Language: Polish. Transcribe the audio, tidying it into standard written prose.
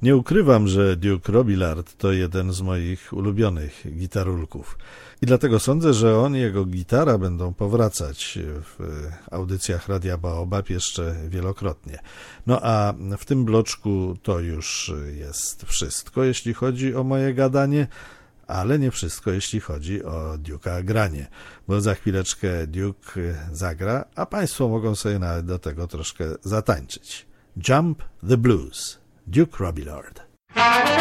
Nie ukrywam, że Duke Robillard to jeden z moich ulubionych gitarulków. I dlatego sądzę, że on i jego gitara będą powracać w audycjach Radia Baobab jeszcze wielokrotnie. No a w tym bloczku to już jest wszystko, jeśli chodzi o moje gadanie, ale nie wszystko, jeśli chodzi o Duke'a granie, bo za chwileczkę Duke zagra, a Państwo mogą sobie nawet do tego troszkę zatańczyć. Jump the Blues, Duke Robillard.